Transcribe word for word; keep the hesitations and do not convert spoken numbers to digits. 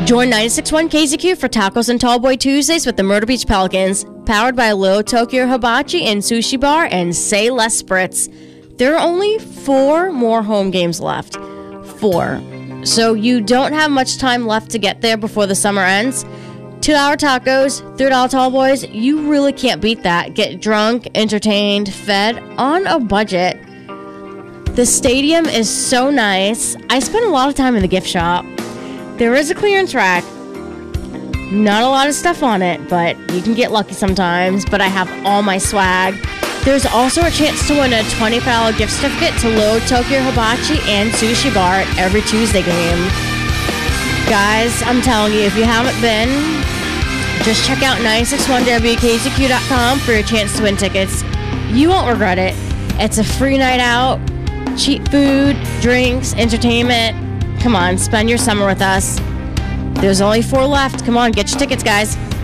Join ninety-six point one K Z Q for Tacos and Tallboy Tuesdays with the Myrtle Beach Pelicans, powered by Little Tokyo Hibachi and Sushi Bar and Say Less Spritz. There are only four more home games left. Four. So you don't have much time left to get there before the summer ends. two dollar tacos, three dollar Tallboys, you really can't beat that. Get drunk, entertained, fed on a budget. The stadium is so nice. I spent a lot of time in the gift shop. There is a clearance rack. Not a lot of stuff on it, but you can get lucky sometimes. But I have all my swag. There's also a chance to win a twenty-five dollar gift certificate to Little Tokyo Hibachi and Sushi Bar at every Tuesday game. Guys, I'm telling you, if you haven't been, just check out nine six one W K Z Q dot com for your chance to win tickets. You won't regret it. It's a free night out, cheap food, drinks, entertainment. Come on, spend your summer with us. There's only four left. Come on, get your tickets, guys.